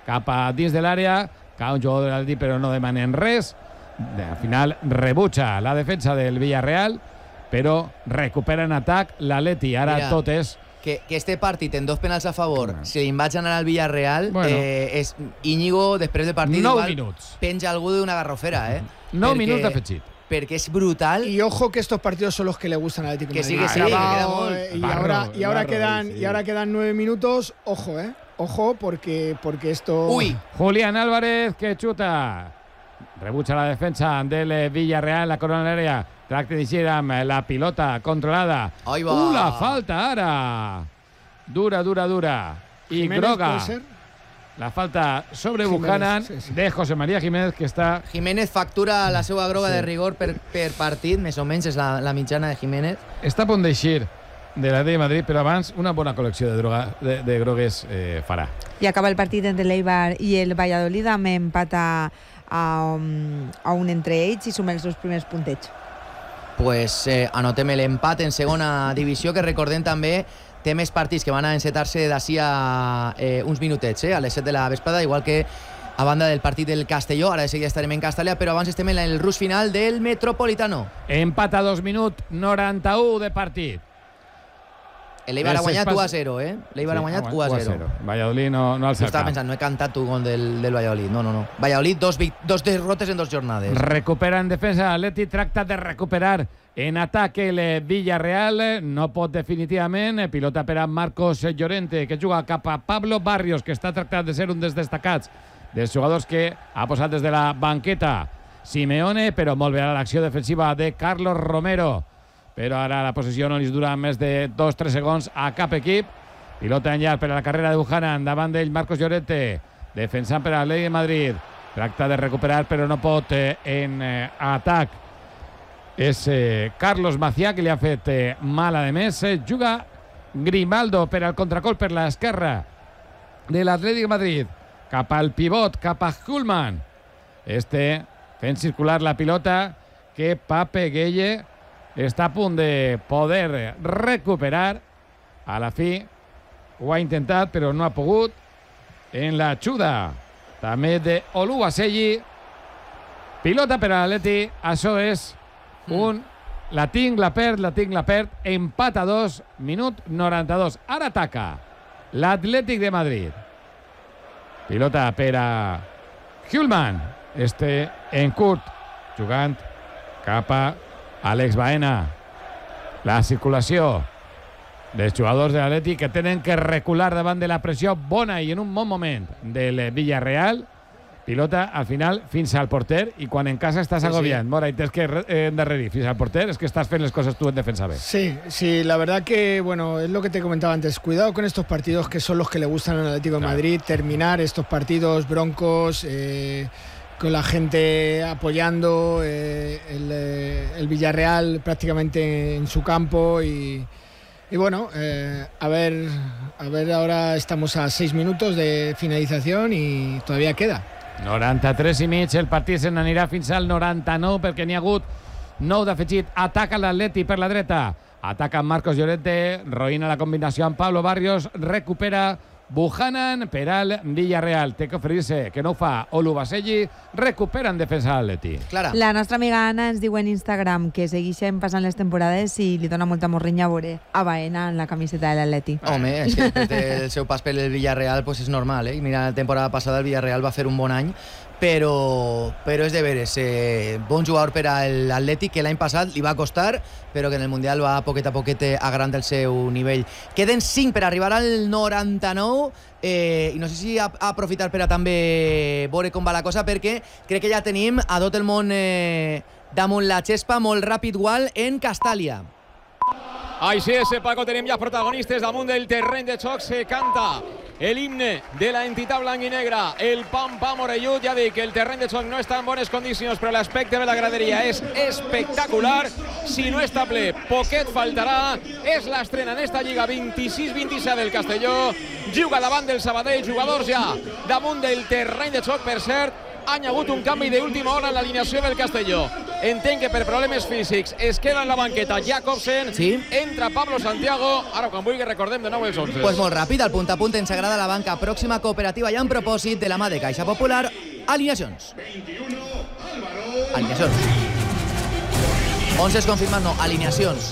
cap a dins de l'àrea, cau un jugador de l'Atleti però no demanen res. Al final rebutja la defensa del Villarreal, però recupera en atac l'Atleti. Ara Mira, tot és... Que este partit en 2 penals a favor, si li vaig anar al Villarreal, és Íñigo, després del partit, 9 igual minuts. penja algú d'una garrofera, 9 minuts d'afegit. Perquè és brutal. Y ojo que estos partidos son los que le gustan al Atlético de Que Madrid. sí, que queda molt. Y ahora quedan 9 minutos. Ojo, ojo, porque esto... Uy, Julián Álvarez que chuta. Rebucha la defensa del Villarreal, la corona del área. Tracte d'eixir amb la pilota controlada. Ahí va. La falta ara. Dura. I Jiménez, groga. ¿puede ser? La falta sobre Jiménez, Buchanan sí. de José María Jiménez, que està... Jiménez factura la seva groga de rigor per partit, més o menys és la mitjana de Jiménez. Està a punt d'eixir de l'Atleti de Madrid, però abans una bona col·lecció de grogues farà. I acaba el partit entre l'Eibar i el Valladolid amb empat a un entre ells i suma els 2 primers puntets. Pues anotem l'empat en segona divisió, que recordem també té més partits que van a encetar-se d'ací a uns minutets, a les 7 de la vesprada, igual que a banda del partit del Castelló. Ara de seguida estarem en Castellà, però abans estem en el rush final del Metropolitano. Empat a 2 minuts, 91 de partit. L'Eibar ha guanyat 1-0, L'Eibar ha guanyat 1-0. Valladolid no alça el Estava cap. pensant, no he cantat tu gol del Valladolid. No. Valladolid, dos derrotes en 2 jornades. Recupera en defensa. Atleti tracta de recuperar en atac el Villarreal. No pot definitivament. Pilota per a Marcos Llorente, que juga cap a Pablo Barrios, que està tractant de ser un dels destacats dels jugadors que ha posat des de la banqueta Simeone, però molt bé l'acció defensiva de Carlos Romero. Però ara la possessió no li dura més de 2-3 segons a cap equip. Pilota en llarg per a la carrera de Buchanan. Davant d'ell Marcos Llorente, defensant per a l'Atleti de Madrid. Tracta de recuperar, però no pot en atac. És Carlos Macià, que li ha fet mal a més. Juga Grimaldo per al contracol per l'esquerra de l'Atleti de Madrid. Cap al pivot, cap a Hullman. Fent circular la pilota, que Pape Gueye està a punt de poder recuperar. A la fi ho ha intentat, però no ha pogut. En la xuda també de Oluwaseyi. Pilota per a l'Atleti. Això és un... La tinc, la perd. Empat a 2, minut 92. Ara ataca l'Atlètic de Madrid. Pilota per a Hullman. En curt, jugant cap a Àlex Baena. La circulació dels jugadors de l'Atlètic, que tenen que recular davant de la pressió bona i en un bon moment del Villarreal. Pilota al final fins al porter, i quan en casa estàs agobiant, Mora, i tens que endarrerir fins al porter, és que estàs fent les coses tu en defensa bé. Sí, la verdad que, bueno, es lo que te comentaba antes. Cuidado con estos partidos que son los que le gustan al Atlético de Madrid. Terminar estos partidos broncos, con la gente apoyando, el Villarreal prácticamente en su campo y bueno, a ver, ahora estamos a 6 minutos de finalización y todavía queda. 93 i mig, el partit se n'anirà fins al 99 perquè n'hi ha hagut 9 d'afegit. Ataca l'Atleti per la dreta, ataca Marcos Llorente, roïna la combinació amb Pablo Barrios, recupera Buchanan per al Villarreal. Té que oferir-se, que no ho fa Oluwaseyi, recupera en defensa l'Atleti. Clara. La nostra amiga Anna ens diu en Instagram que segueixen passant les temporades i li dona molta morrinya veure a Baena en la camiseta de l'Atleti. Home, és que després del seu pas per el Villarreal pues és normal, Mira, la temporada passada el Villarreal va fer un bon any, però és de veres. Bon jugador per a l'Atlètic, que l'any passat li va costar, però que en el Mundial va poquet a poquet agrandant el seu nivell. Queden 5 per arribar al 99, i no sé si aprofitar per a també veure com va la cosa, perquè crec que ja tenim a tot el món damunt la xespa. Molt ràpid, Gual, en Castàlia. Així és, Paco, tenim ja protagonistes damunt del terreny de xoc. Se canta el himne de la entitat blanc i negra, el Pam Pam Orellut. Ja dic que el terreny de xoc no està en bones condicions, però l'aspecte de la graderia és espectacular. Si no està ple, poquet faltarà. És l'estrena en esta Lliga 26-27 del Castelló. Juga davant del Sabadell, jugadors ja damunt del terreny de xoc. Per cert, han hagut un canvi d'última hora en l'alineació del Castelló. entenc que per problemes físics es queda en la banqueta Jacobsen, entra Pablo Santiago, ara quan vulgui recordem de nou els 11. Pues molt ràpid, al punt a punt ens agrada la banca pròxima cooperativa i en propòsit de la mà de Caixa Popular, alineacions. Alineacions. 11 confirmat, no, alineacions.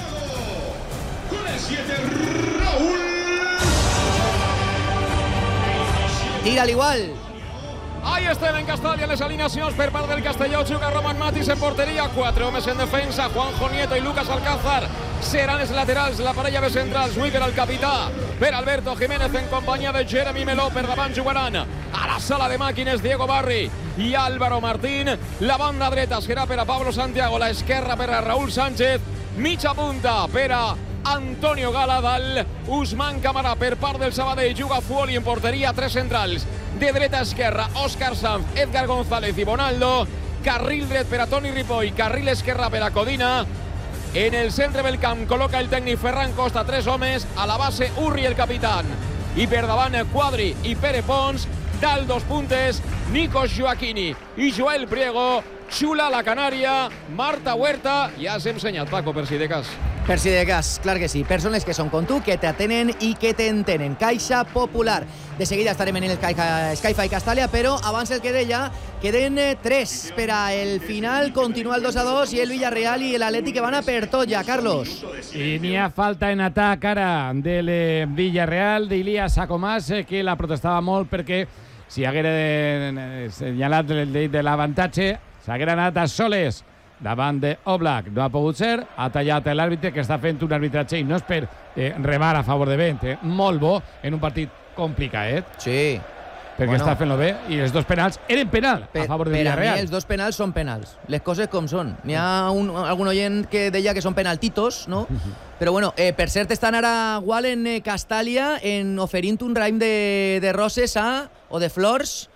Tira al igual. Ahí estem en Castalla en les alineacions per part del Castelló. Juga Roman Matis en porteria, 4 homes en defensa, Juanjo Nieto i Lucas Alcázar seran els laterals, la parella de centrals, Wicker el capità, per Alberto Jiménez en companyia de Jeremy Meló, per davant jugaran a la sala de màquines Diego Barri i Álvaro Martín, la banda dreta serà per a Pablo Santiago, la esquerra per a Raúl Sánchez, mitja punta per a Antonio Gala, dalt Usman Camarà per part del Sabadell, juga Fuoli en porteria, 3 centrals, de dreta a esquerra, Òscar Sanz, Edgar González i Bonaldo, carril dret per a Toni Ripoll, carril esquerra per a Codina, en el centre del camp col·loca el tècnic Ferran Costa 3 homes, a la base Urri el capitán, i per davant Quadri i Pere Pons, dalt 2 puntes, Nikos Joaquini i Joel Priego, Xula la Canària, Marta Huerta, ja has ensenyat, Paco, per si de cas. Per si de cas, clar que sí. Persones que són com tu, que t'atenen i que t'entenen. Caixa Popular. De seguida estarem en el Sky-Fi Castalia, però abans el que deia, queden 3 per a el final. Continua el 2-2 i el Villarreal i l'Atlètic que van a per tot ja, Carlos. I n'hi ha falta en atac ara del Villarreal, d'Ilias Sacomàs, que la protestava molt perquè si haguera assenyalat el dit de l'avantatge, s'haguera anat a soles davant d'Oblak. No ha pogut ser, ha tallat l'àrbitre, que està fent un arbitratge i no és per remar a favor de vent, molt bo en un partit complicat. Sí. Perquè està fent-lo bé, i els 2 penals eren penal a favor de Villarreal. Per a mi els 2 penals són penals, les coses com són. N'hi ha algun oient que deia que són penaltitos, no? Però bueno, per cert estan ara igual en Castalia oferint un raïm de roses o de flors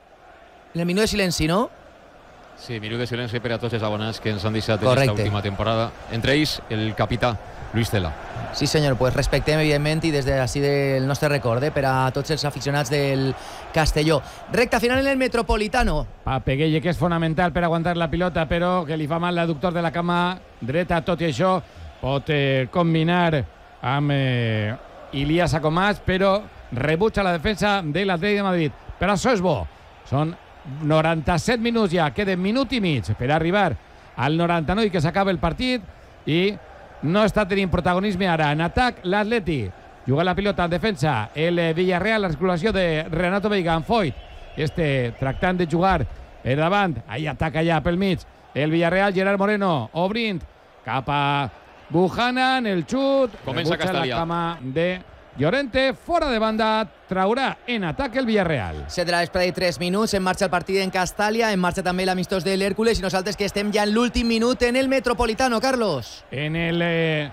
en el minut de silenci, no? Sí, minut de silenci per a tots els abonats que ens han deixat en aquesta última temporada. Entre ells, el capità Luis Cela. Sí, senyor, pues respectem, evidentment, i des d'ací del nostre record, per a tots els aficionats del Castelló. Recta final en el Metropolitano. Pape Gueye, que és fonamental per aguantar la pilota, però que li fa mal l'adductor de la cama dreta. Tot i això, pot combinar amb Ilias Sacomàs, però rebutja la defensa de l'Atlètic de Madrid. Però això és bo. Són 97 minuts ja, queden minut i mig per arribar al 99 i que s'acaba el partit, i no està tenint protagonisme ara. En atac, l'Atleti juga la pilota en defensa, el Villarreal, la circulació de Renato Veiga en Foyt, tractant de jugar per davant, ahí ataca ja pel mig el Villarreal, Gerard Moreno obrint cap a Buchanan, el xut, comença Castalia, la cama de Llorente, fora de banda, traurà en atac el Villarreal. 7 de la vesprada i 3 minuts, en marxa el partit en Castalia, en marxa també l'amistós de l'Hèrcules, i nosaltres que estem ja en l'últim minut en el Metropolitano, Carlos. En el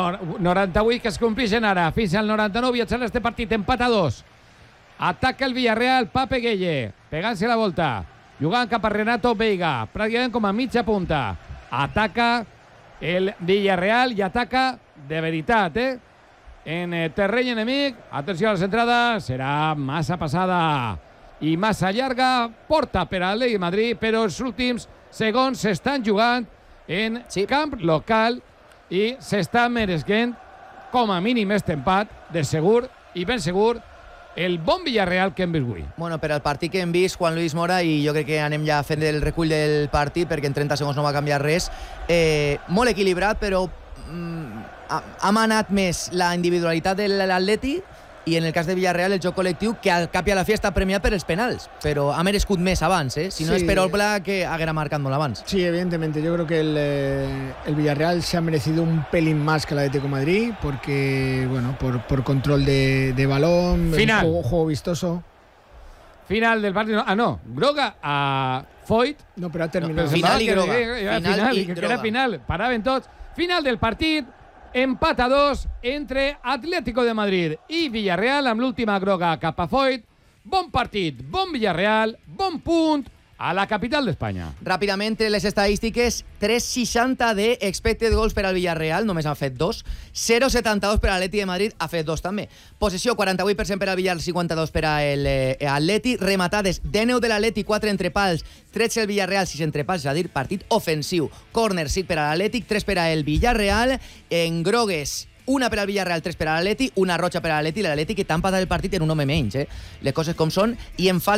98 que es complixen ara, fins al 99 viatjarà este partit, empat a 2. Ataca el Villarreal, Pape Gueye, pegant-se la volta, jugant cap a Renato Veiga, pràcticament com a mitja punta. Ataca el Villarreal i ataca de veritat, en terreny enemic. Atenció a la centrada, serà massa passada i massa llarga, porta per a l'Atlètic de Madrid, però els últims segons s'estan jugant en camp local i s'està meresquent com a mínim este empat, de segur i ben segur, el bon Villarreal que hem vist avui. Bueno, per al partit que hem vist, Juan Luis Mora, i jo crec que anem ja fent el recull del partit perquè en 30 segons no va canviar res, molt equilibrat, però ha manat més la individualitat de l'Atleti i en el cas de Villarreal el joc col·lectiu, que al cap i a la fi està premiat per els penals, però ha merescut més abans, si no es per Oblak, que haguera marcat molt abans. Sí, evidentemente, yo creo que el Villarreal se ha merecido un pelín más que el Atlético de Madrid, porque, bueno, por control de balón, final. Juego vistoso. Final del partido. Ah, no, groga a Foyt. No, però ha terminat. No, final i groga. Final, paraven tots. Final del partit, empat a 2 entre Atlético de Madrid i Villarreal, amb l'última groga cap a Foyt. Bon partit, bon Villarreal, bon punt, a la capital d'Espanya. Ràpidament, les estadístiques, 3,60 de expected goals per al Villarreal, només han fet 2. 0,72 per a l'Atleti de Madrid, ha fet 2 també. Possessió, 48% per al Villarreal, 52 per a l'Atleti. Rematades, 19 de l'Atleti, 4 entre pals, 13 el Villarreal, 6 entre pals, és a dir, partit ofensiu. Corner, 5 per a l'Atlètic, 3 per al Villarreal. En grogues, una per al Villarreal, 3 per a l'Atleti, una roja per a l'Atleti, l'Atleti que t'ha empatat el partit en un home menys, les coses com són, i en falta